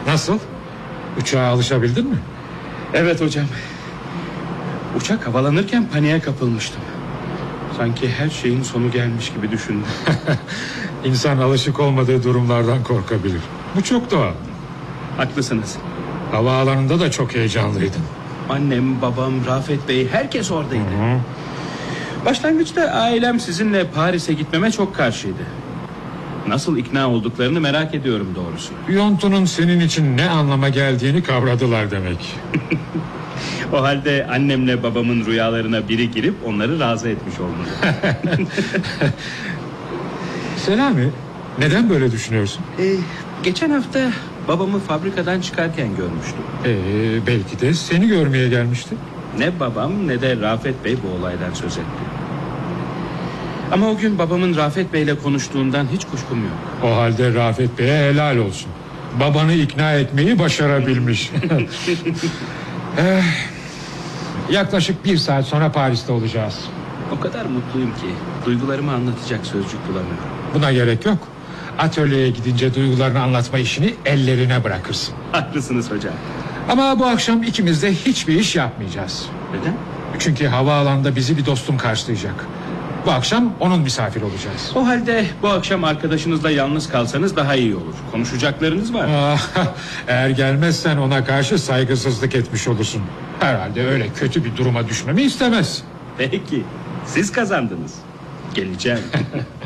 Nasıl? Uçağa alışabildin mi? Evet hocam. Uçak havalanırken paniğe kapılmıştım. Sanki her şeyin sonu gelmiş gibi düşündüm. İnsan alışık olmadığı durumlardan korkabilir. Bu çok doğal. Haklısınız. Havaalanında da çok heyecanlıydın. Annem, babam, Rafet Bey, herkes oradaydı. Hı. Başlangıçta ailem sizinle Paris'e gitmeme çok karşıydı. Nasıl ikna olduklarını merak ediyorum doğrusu. Yontu'nun senin için ne anlama geldiğini kavradılar demek. O halde annemle babamın rüyalarına biri girip onları razı etmiş olmalı. Selami, neden böyle düşünüyorsun? Geçen hafta babamı fabrikadan çıkarken görmüştüm. Belki de seni görmeye gelmişti. Ne babam ne de Rafet Bey bu olaydan söz etti. Ama o gün babamın Rafet Bey'le konuştuğundan hiç kuşkum yok. O halde Rafet Bey'e helal olsun. Babanı ikna etmeyi başarabilmiş. Yaklaşık 1 saat sonra Paris'te olacağız. O kadar mutluyum ki duygularımı anlatacak sözcük bulamıyorum. Buna gerek yok. Atölyeye gidince duygularını anlatma işini ellerine bırakırsın. Haklısınız hocam. Ama bu akşam ikimiz de hiçbir iş yapmayacağız. Neden? Çünkü havaalanında bizi bir dostum karşılayacak. Bu akşam onun misafiri olacağız. O halde bu akşam arkadaşınızla yalnız kalsanız daha iyi olur. Konuşacaklarınız var. Eğer gelmezsen ona karşı saygısızlık etmiş olursun. Herhalde öyle kötü bir duruma düşmemi istemez. Peki, siz kazandınız. Geleceğim.